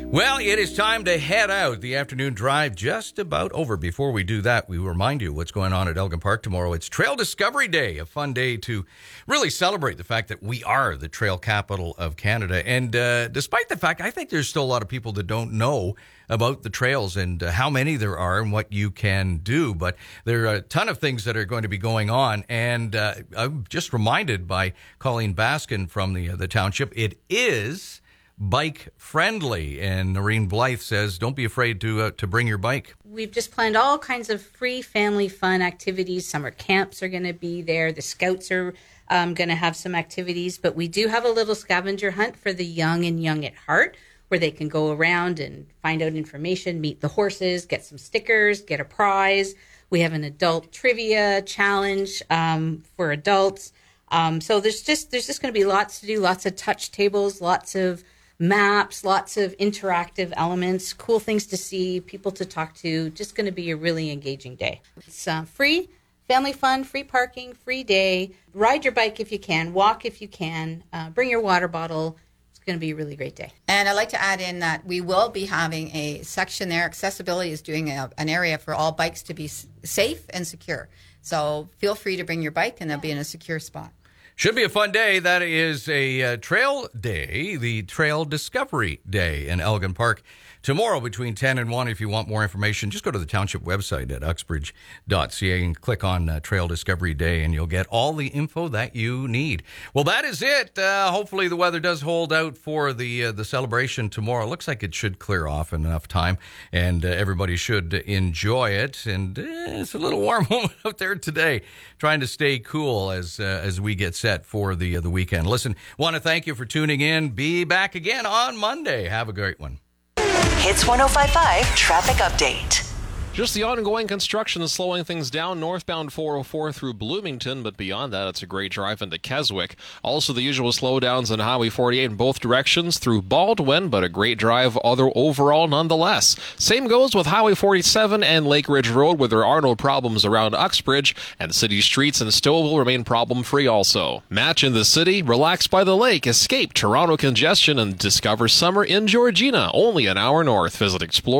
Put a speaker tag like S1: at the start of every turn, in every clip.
S1: Well, it is time to head out. The afternoon drive just about over. Before we do that, we remind you what's going on at Elgin Park tomorrow. It's Trail Discovery Day, a fun day to really celebrate the fact that we are the trail capital of Canada. And despite the fact, I think there's still a lot of people that don't know about the trails and how many there are and what you can do. But there are a ton of things that are going to be going on. And I'm just reminded by Colleen Baskin from the township, it is bike friendly, and Noreen Blythe says don't be afraid to bring your bike.
S2: We've just planned all kinds of free family fun activities. Summer camps are going to be there. The scouts are going to have some activities, but we do have a little scavenger hunt for the young and young at heart, where they can go around and find out information, meet the horses, get some stickers, get a prize. We have an adult trivia challenge for adults. So there's just going to be lots to do, lots of touch tables, lots of maps, lots of interactive elements, cool things to see, people to talk to. Just going to be a really engaging day. It's free, family fun, free parking, free day. Ride your bike if you can, walk if you can, bring your water bottle. It's going to be a really great day.
S3: And I'd like to add in that we will be having a section there. Accessibility is doing an area for all bikes to be safe and secure. So feel free to bring your bike, and they'll be in a secure spot.
S1: Should be a fun day. That is a trail day, the Trail Discovery Day in Elgin Park. Tomorrow between 10 and 1, if you want more information, just go to the township website at uxbridge.ca and click on Trail Discovery Day, and you'll get all the info that you need. Well, that is it. Hopefully the weather does hold out for the celebration tomorrow. It looks like it should clear off in enough time, and everybody should enjoy it. And it's a little warm out there today, trying to stay cool as we get set for the weekend. Listen, want to thank you for tuning in. Be back again on Monday. Have a great one.
S4: Hits 105.5 traffic update.
S5: Just the ongoing construction slowing things down northbound 404 through Bloomington, but beyond that, it's a great drive into Keswick. Also, the usual slowdowns on Highway 48 in both directions through Baldwin, but a great drive overall nonetheless. Same goes with Highway 47 and Lake Ridge Road, where there are no problems around Uxbridge, and city streets and Stouffville remain problem-free also. Match in the city, relax by the lake, escape Toronto congestion, and discover summer in Georgina, only an hour north. Visit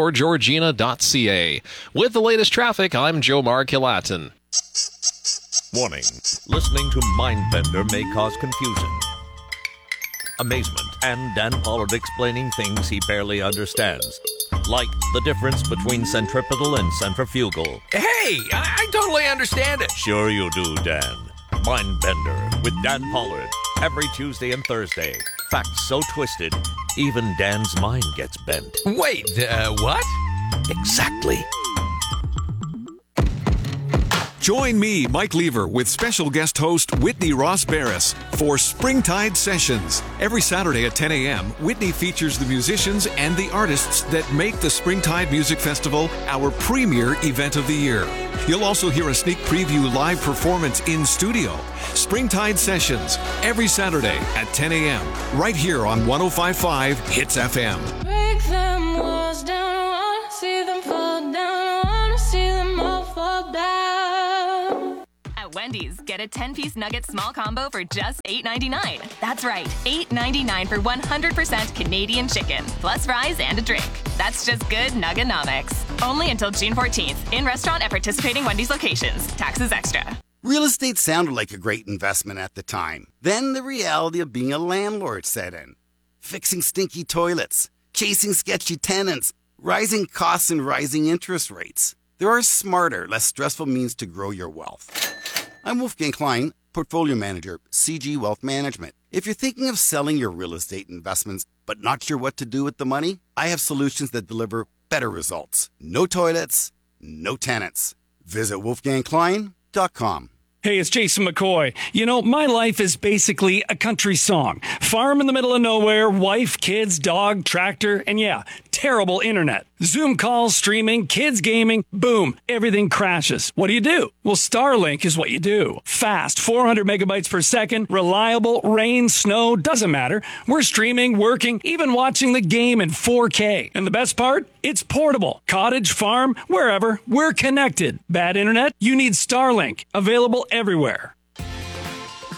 S5: exploregeorgina.ca. With the latest traffic, I'm Joe Markilatin.
S6: Warning. Listening to Mindbender may cause confusion, amazement, and Dan Pollard explaining things he barely understands. Like the difference between centripetal and centrifugal.
S1: Hey, I totally understand it.
S6: Sure you do, Dan. Mindbender with Dan Pollard. Every Tuesday and Thursday. Facts so twisted, even Dan's mind gets bent.
S1: Wait, what?
S6: Exactly.
S7: Join me, Mike Lever, with special guest host Whitney Ross Barris for Springtide Sessions. Every Saturday at 10 a.m., Whitney features the musicians and the artists that make the Springtide Music Festival our premier event of the year. You'll also hear a sneak preview live performance in studio. Springtide Sessions, every Saturday at 10 a.m., right here on 105.5 Hits FM.
S8: Break them walls down, I wanna see them fall down, I wanna see them all fall down.
S9: At Wendy's, get a 10-piece nugget small combo for just $8.99. That's right, $8.99 for 100% Canadian chicken, plus fries and a drink. That's just good nuggenomics. Only until June 14th, in restaurant at participating Wendy's locations. Taxes extra.
S10: Real estate sounded like a great investment at the time. Then the reality of being a landlord set in. Fixing stinky toilets, chasing sketchy tenants, rising costs and rising interest rates. There are smarter, less stressful means to grow your wealth. I'm Wolfgang Klein, Portfolio Manager, CG Wealth Management. If you're thinking of selling your real estate investments but not sure what to do with the money, I have solutions that deliver better results. No toilets, no tenants. Visit wolfgangklein.com.
S11: Hey, it's Jason McCoy. You know, my life is basically a country song. Farm in the middle of nowhere, wife, kids, dog, tractor, and yeah, terrible internet. Zoom calls, streaming, kids gaming, boom, everything crashes. What do? Well, Starlink is what you do. Fast, 400 megabytes per second, reliable, rain, snow, doesn't matter. We're streaming, working, even watching the game in 4K. And the best part? It's portable. Cottage, farm, wherever, we're connected. Bad internet? You need Starlink. Available everywhere.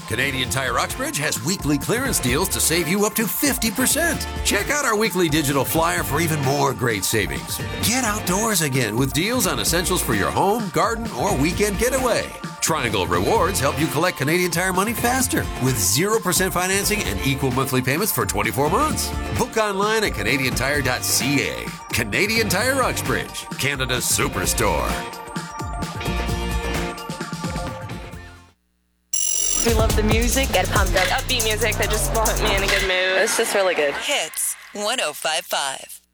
S12: Canadian Tire Uxbridge has weekly clearance deals to save you up to 50%. Check out our weekly digital flyer for even more great savings. Get outdoors again with deals on essentials for your home, garden, or weekend getaway. Triangle Rewards help you collect Canadian Tire money faster with 0% financing and equal monthly payments for 24 months. Book online at canadiantire.ca. Canadian Tire Uxbridge, Canada's superstore.
S13: We love the music. Get pumped up. Upbeat music that just put me in a good mood. It's just really good.
S4: Hits 105.5.